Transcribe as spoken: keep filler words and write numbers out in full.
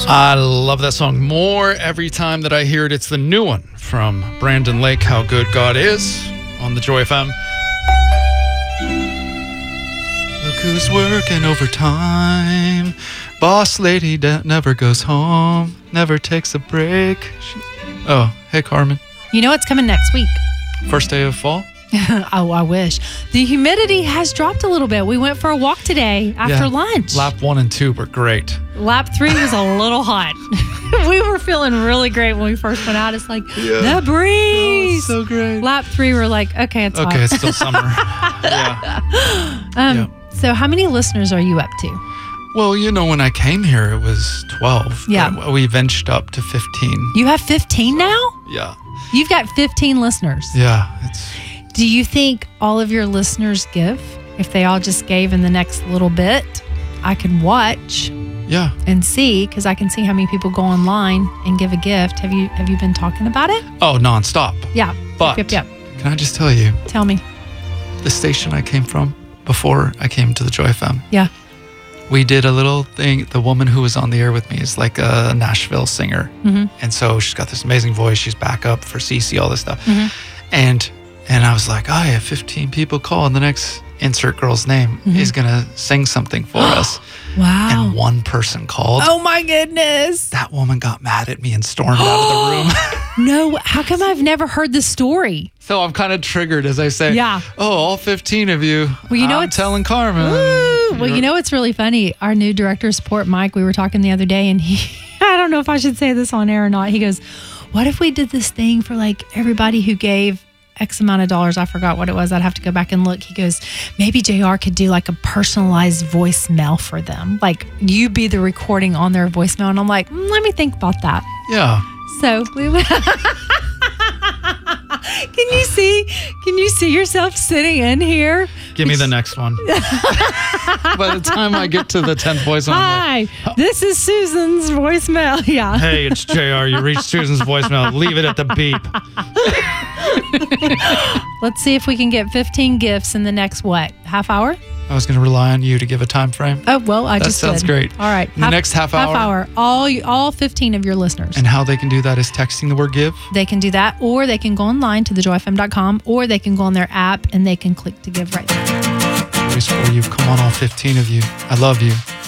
I love that song more every time that I hear it. It's the new one from Brandon Lake, How Good God Is, on the Joy F M. Look who's working overtime. Boss lady that never goes home, never takes a break. She... Oh, hey, Carmen. You know what's coming next week? First day of fall? Oh, I wish. The humidity has dropped a little bit. We went for a walk today after Yeah. lunch. Lap one and two were great. Lap three was a little hot. We were feeling really great when we first went out. It's like, Yeah. the breeze. Oh, so great. Lap three, we're like, okay, it's hot. Okay, it's still summer. Yeah. Um, Yeah. So how many listeners are you up to? Well, you know, when I came here, it was twelve. Yeah. But we venched up to fifteen. You have fifteen now? Yeah. You've got fifteen listeners. Yeah. It's Do you think all of your listeners give? If they all just gave in the next little bit, I can watch yeah. and see, because I can see how many people go online and give a gift. Have you have you been talking about it? Oh, nonstop. Yeah. But Yep, yep, can I just tell you, yep. Tell me. the station I came from before I came to the Joy F M, Yeah. we did a little thing. The woman who was on the air with me is like a Nashville singer. Mm-hmm. And so she's got this amazing voice. She's back up for Cece, all this stuff. Mm-hmm. And and I was like, oh, I have fifteen people call, and the next insert girl's name Mhm. is going to sing something for us. Wow. And one person called. Oh my goodness. That woman got mad at me and stormed out of the room. No, how come I've never heard this story? So I'm kind of triggered as I say, Yeah. oh, all fifteen of you. Well, you know, I'm it's- telling Carmen. Woo! Well, you know what's really funny? Our new director of support, Mike, we were talking the other day, and he, I don't know if I should say this on air or not. He goes, what if we did this thing for like everybody who gave X amount of dollars? I forgot what it was. I'd have to go back and look. He goes, maybe J R could do like a personalized voicemail for them. Like you be the recording on their voicemail. And I'm like, mm, let me think about that. Yeah. So we went. Can you see? Can you see yourself sitting in here? Give me the next one. By the time I get to the tenth voice, I'm Hi, this is Susan's voicemail. Yeah. like, hey, it's J R. You reached Susan's voicemail. Leave it at the beep. Let's see if we can get fifteen gifts in the next, what, half hour? I was going to rely on you to give a time frame. Oh, well, I That just sounds did. great. All right. In the next half hour? Half hour. All, you- all fifteen of your listeners. And how they can do that is texting the word give. They can do that, or they can go online to the joy f m dot com, or they can go on their app and they can click to give right there. Voice for you. Come on, all fifteen of you. I love you.